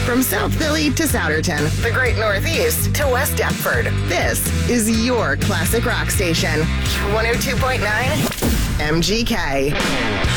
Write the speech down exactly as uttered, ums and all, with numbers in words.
From South Philly to Souderton, the Great Northeast to West Deptford, this is your classic rock station. one oh two point nine M G K.